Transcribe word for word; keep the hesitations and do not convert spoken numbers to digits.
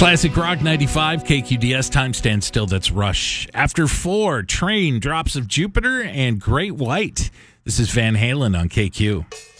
Classic Rock ninety-five, K Q D S, time stand still. That's Rush. After four, Train, Drops of Jupiter, and Great White. This is Van Halen on K Q.